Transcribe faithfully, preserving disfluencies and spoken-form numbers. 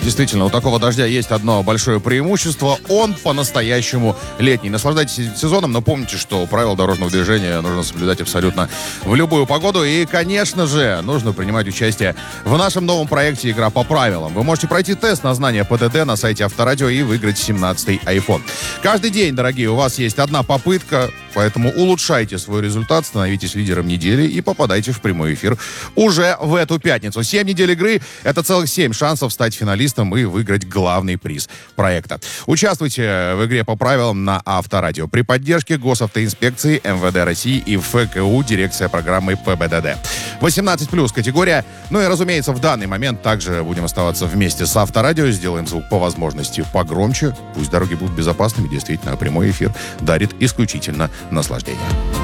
Действительно, у такого дождя есть одно большое преимущество. Он по-настоящему летний. Наслаждайтесь этим сезоном, но помните, что правила дорожного движения нужно соблюдать абсолютно в любую погоду. И, конечно же, нужно принимать участие в нашем новом проекте «Игра по правилам». Вы можете пройти тест на знание ПДД на сайте Авторадио и выиграть семнадцатый айфон. Каждый день, дорогие, у вас есть одна попытка, поэтому улучшайте свой результат, становитесь лидером недели и попадайте в прямой эфир уже в эту пятницу. Семь недель игры — это целых семь шансов стать финалистом и выиграть главный приз проекта. Участвуйте в игре по правилам на Авторадио при поддержке Госавтоинспекции, МВД России и ФКУ, дирекция программы ПБДД. восемнадцать плюс категория. Ну и, разумеется, в данный момент также будем оставаться вместе с Авторадио. Сделаем звук по возможности погромче. Пусть дороги будут безопасными. Действительно, прямой эфир дарит исключительно наслаждение.